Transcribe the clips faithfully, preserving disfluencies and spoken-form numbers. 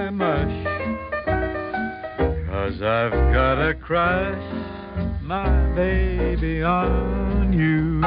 my mush. 'Cause I've got a crush, my baby, on you.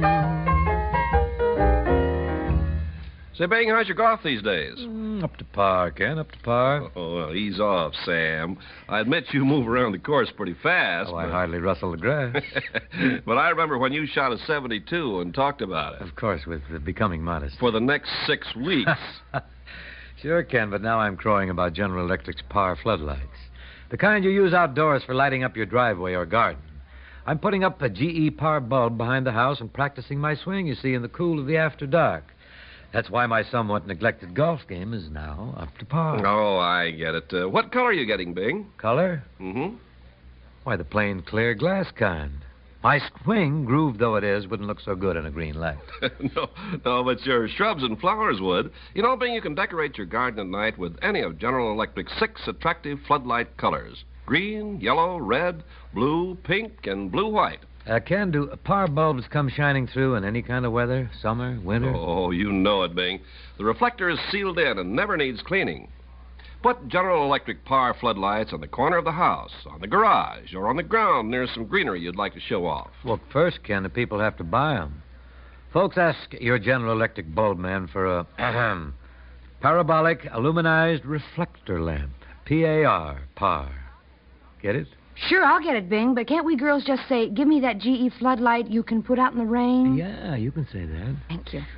Say, Bing, how's your golf these days? Mm, up to par, Ken, up to par. Oh, well, ease off, Sam. I admit you move around the course pretty fast. Oh, but... I hardly rustle the grass. But I remember when you shot a seventy-two and talked about it. Of course, with uh, becoming modest. For the next six weeks. Sure, Ken, but now I'm crowing about General Electric's par floodlights. The kind you use outdoors for lighting up your driveway or garden. I'm putting up a G E par bulb behind the house and practicing my swing, you see, in the cool of the after dark. That's why my somewhat neglected golf game is now up to par. Oh, I get it. Uh, what color are you getting, Bing? Color? Mm-hmm. Why, the plain, clear glass kind. My swing, grooved though it is, wouldn't look so good in a green light. no, no, but your shrubs and flowers would. You know, Bing, you can decorate your garden at night with any of General Electric's six attractive floodlight colors. Green, yellow, red, blue, pink, and blue-white. Uh, Ken, do par bulbs come shining through in any kind of weather? Summer, winter? Oh, you know it, Bing. The reflector is sealed in and never needs cleaning. Put General Electric par floodlights on the corner of the house, on the garage, or on the ground near some greenery you'd like to show off. Well, first, Ken, the people have to buy them. Folks, ask your General Electric bulb man for a ahem, parabolic aluminized reflector lamp. P A R, par. Get it? Sure, I'll get it, Bing, but can't we girls just say, give me that G E floodlight you can put out in the rain? Yeah, you can say that. Thank you.